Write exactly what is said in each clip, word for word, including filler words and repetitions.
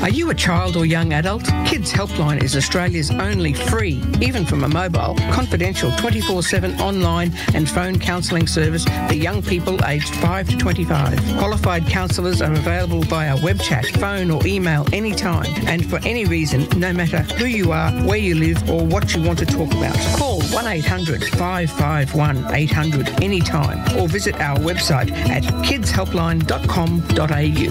Are you a child or young adult? Kids Helpline is Australia's only free, even from a mobile, confidential twenty-four seven online and phone counselling service for young people aged five to twenty-five. Qualified counsellors are available via web chat, phone or email anytime and for any reason, no matter who you are, where you live or what you want to talk about. Call one eight hundred five five one eight hundred anytime or visit our website at kids helpline dot com dot a u.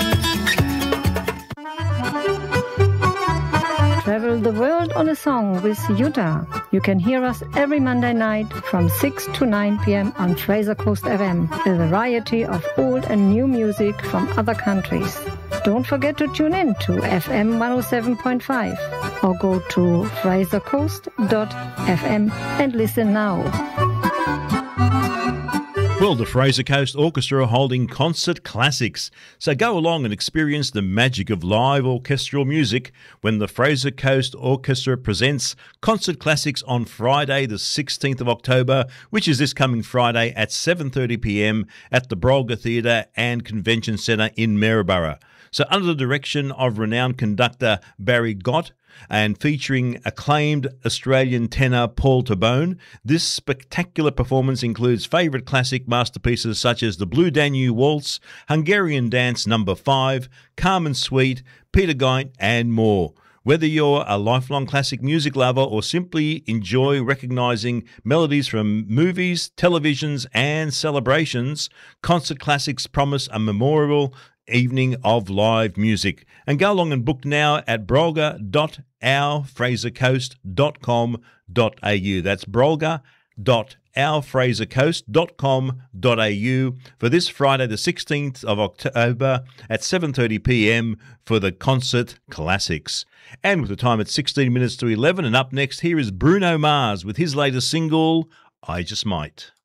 Travel the world on a song with Jutta. You can hear us every Monday night from six to nine p.m. on Fraser Coast F M, a variety of old and new music from other countries. Don't forget to tune in to F M one oh seven point five or go to fraser coast dot f m and listen now. Well, the Fraser Coast Orchestra are holding Concert Classics, so go along and experience the magic of live orchestral music when the Fraser Coast Orchestra presents Concert Classics on Friday the sixteenth of October, which is this coming Friday at seven thirty p.m. at the Brolga Theatre and Convention Centre in Maryborough. So under the direction of renowned conductor Barry Gott and featuring acclaimed Australian tenor Paul Tabone, this spectacular performance includes favourite classic masterpieces such as the Blue Danube Waltz, Hungarian Dance Number five, Carmen Suite, Peter Gynt and more. Whether you're a lifelong classic music lover or simply enjoy recognising melodies from movies, televisions and celebrations, Concert Classics promise a memorable evening of live music. And go along and book now at brolga dot our fraser coast dot com dot a u. That's brolga dot our fraser coast dot com dot a u for this Friday the sixteenth of October at seven thirty p.m. for the Concert Classics. And with the time at sixteen minutes to eleven, and up next here is Bruno Mars with his latest single, I Just Might.